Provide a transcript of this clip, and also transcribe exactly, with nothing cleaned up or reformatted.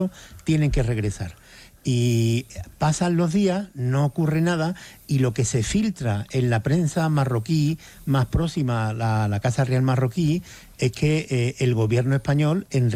tienen que regresar. Y pasan los días, no ocurre nada, y lo que se filtra en la prensa marroquí más próxima a la, la Casa Real marroquí es que eh, el gobierno español en